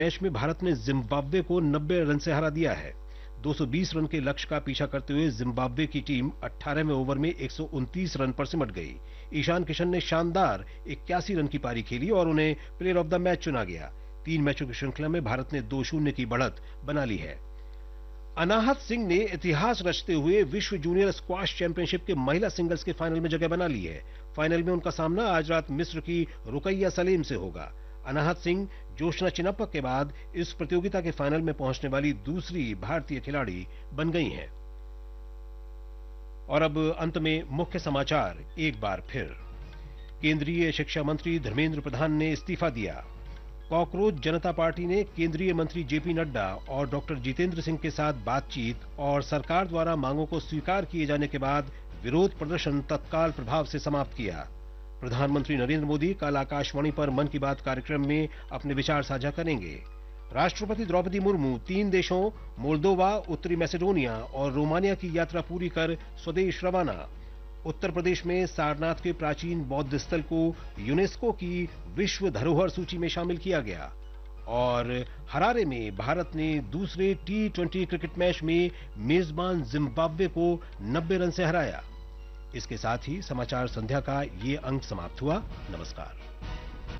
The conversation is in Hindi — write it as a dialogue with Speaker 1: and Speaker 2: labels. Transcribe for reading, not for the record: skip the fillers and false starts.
Speaker 1: मैच में भारत ने जिम्बाब्वे को 90 रन से हरा दिया है। 220 रन के लक्ष्य का पीछा करते हुए जिम्बाब्वे की टीम 18वें ओवर में 129 रन पर सिमट गई। ईशान किशन ने शानदार 81 रन की पारी खेली और उन्हें प्लेयर ऑफ द मैच चुना गया। 3 मैचों की श्रृंखला में भारत ने 2-0 की बढ़त बना ली है। अनाहत सिंह ने इतिहास रचते हुए विश्व जूनियर स्क्वाश चैंपियनशिप के महिला सिंगल्स के फाइनल में जगह बना ली है। फाइनल में उनका सामना आज रात मिस्र की रुकैया सलीम से होगा। अनाहत सिंह जोशना चिनप्पा के बाद इस प्रतियोगिता के फाइनल में पहुंचने वाली दूसरी भारतीय खिलाड़ी बन गई हैं। और अब अंत में मुख्य समाचार एक बार फिर। केंद्रीय शिक्षा मंत्री धर्मेंद्र प्रधान ने इस्तीफा दिया। कॉकरोच जनता पार्टी ने केंद्रीय मंत्री जेपी नड्डा और डॉक्टर जितेंद्र सिंह के साथ बातचीत और सरकार द्वारा मांगों को स्वीकार किए जाने के बाद विरोध प्रदर्शन तत्काल प्रभाव से समाप्त किया। प्रधानमंत्री नरेंद्र मोदी कल आकाशवाणी पर मन की बात कार्यक्रम में अपने विचार साझा करेंगे। राष्ट्रपति द्रौपदी मुर्मू 3 देशों मोल्दोवा, उत्तरी मैसेडोनिया और रोमानिया की यात्रा पूरी कर स्वदेश रवाना। उत्तर प्रदेश में सारनाथ के प्राचीन बौद्ध स्थल को यूनेस्को की विश्व धरोहर सूची में शामिल किया गया। और हरारे में भारत ने दूसरे T20 क्रिकेट मैच में मेजबान जिम्बाब्वे को 90 रन से हराया। इसके साथ ही समाचार संध्या का ये अंक समाप्त हुआ। नमस्कार।